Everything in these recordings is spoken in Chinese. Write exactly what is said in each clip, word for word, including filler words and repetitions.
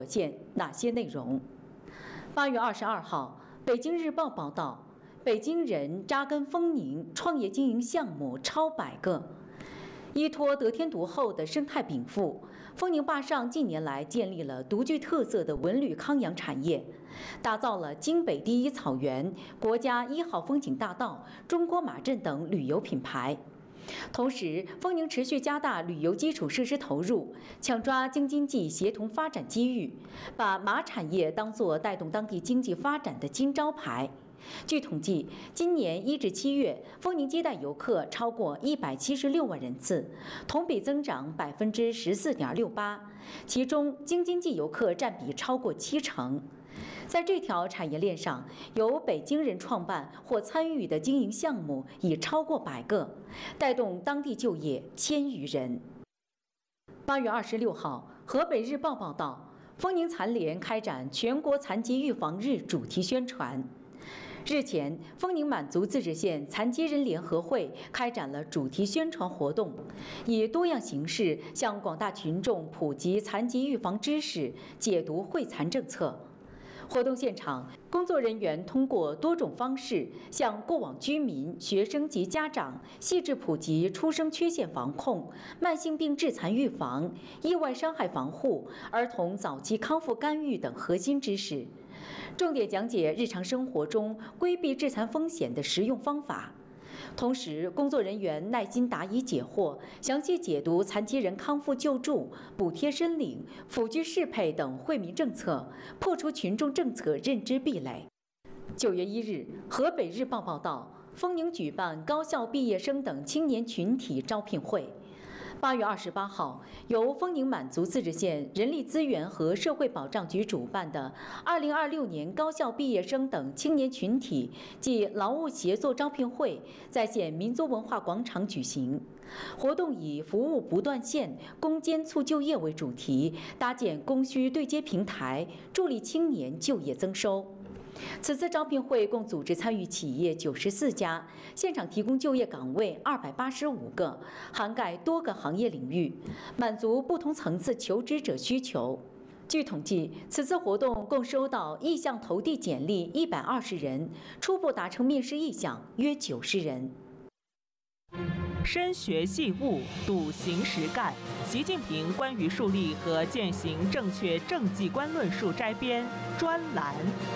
见哪些内容？八月二十二号，《北京日报》报道，北京人扎根丰宁，创业经营项目超百个。依托得天独厚的生态禀赋，丰宁坝上近年来建立了独具特色的文旅康养产业，打造了京北第一草原、国家一号风景大道、中国马镇等旅游品牌。同时，丰宁持续加大旅游基础设施投入，抢抓京津冀协同发展机遇，把马产业当作带动当地经济发展的金招牌。据统计，今年一至七月，丰宁接待游客超过一百七十六万人次，同比增长百分之十四点六八，其中京津冀游客占比超过七成。在这条产业链上，由北京人创办或参与的经营项目已超过百个，带动当地就业千余人。八月二十六号，河北日报报道，丰宁残联开展全国残疾预防日主题宣传。日前，丰宁满族自治县残疾人联合会开展了主题宣传活动，以多样形式向广大群众普及残疾预防知识，解读惠残政策。活动现场，工作人员通过多种方式向过往居民、学生及家长细致普及出生缺陷防控、慢性病致残预防、意外伤害防护、儿童早期康复干预等核心知识，重点讲解日常生活中规避致残风险的实用方法。同时，工作人员耐心答疑解惑，详细解读残疾人康复救助、补贴申领、辅具适配等惠民政策，破除群众政策认知壁垒。九月一日，河北日报报道，丰宁举办高校毕业生等青年群体招聘会。八月二十八号，由丰宁满族自治县人力资源和社会保障局主办的二零二六年高校毕业生等青年群体暨劳务协作招聘会在县民族文化广场举行。活动以服务不断线、攻坚促就业为主题，搭建供需对接平台，助力青年就业增收。此次招聘会共组织参与企业九十四家，现场提供就业岗位二百八十五个，涵盖多个行业领域，满足不同层次求职者需求。据统计，此次活动共收到意向投递简历一百二十人，初步达成面试意向约九十人。 深学细悟，笃行实干。习近平关于树立和践行正确政绩观论述摘编专栏。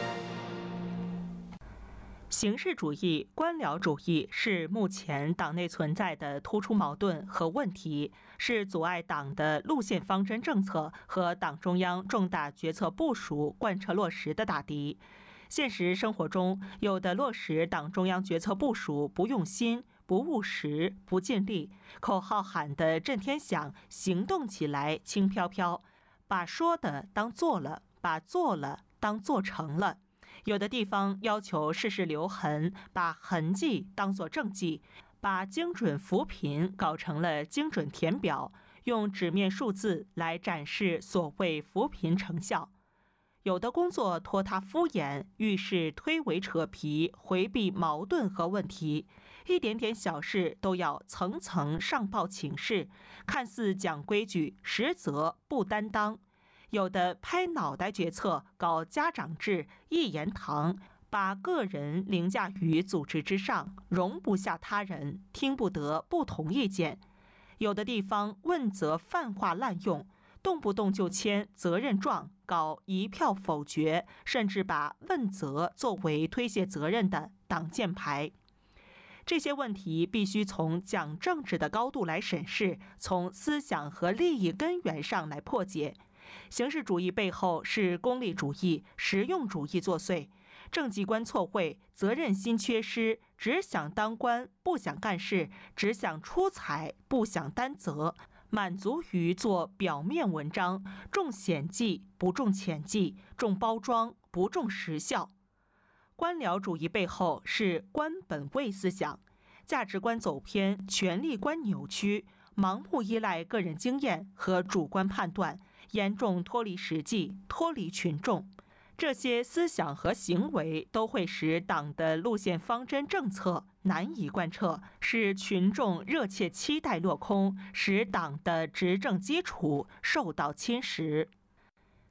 形式主义、官僚主义是目前党内存在的突出矛盾和问题，是阻碍党的路线方针政策和党中央重大决策部署贯彻落实的大敌。现实生活中，有的落实党中央决策部署不用心、不务实、不尽力，口号喊得震天响，行动起来轻飘飘，把说的当做了，把做了当做成了。有的地方要求事事留痕，把痕迹当作政绩，把精准扶贫搞成了精准填表，用纸面数字来展示所谓扶贫成效。有的工作拖沓敷衍，遇事推诿扯皮，回避矛盾和问题，一点点小事都要层层上报请示，看似讲规矩，实则不担当。有的拍脑袋决策，搞家长制、一言堂，把个人凌驾于组织之上，容不下他人，听不得不同意见。有的地方问责泛化滥用，动不动就签责任状，搞一票否决，甚至把问责作为推卸责任的挡箭牌。这些问题必须从讲政治的高度来审视，从思想和利益根源上来破解。形式主义背后是功利主义、实用主义作祟，政绩观错会，责任心缺失，只想当官不想干事，只想出彩不想担责，满足于做表面文章，重显技不重潜技，重包装不重实效。官僚主义背后是官本位思想，价值观走偏，权力观扭曲，盲目依赖个人经验和主观判断，严重脱离实际，脱离群众。这些思想和行为都会使党的路线方针政策难以贯彻，使群众热切期待落空，使党的执政基础受到侵蚀。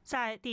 在第